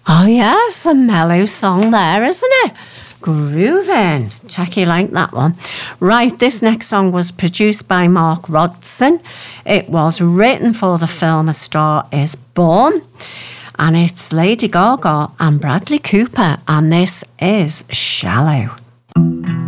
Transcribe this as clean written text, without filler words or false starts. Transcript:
Oh yes, a mellow song there, isn't it? Grooving. Jackie liked that one. Right, this next song was produced by Mark Rodson. It was written for the film A Star Is Born. And it's Lady Gaga and Bradley Cooper. And this is Shallow.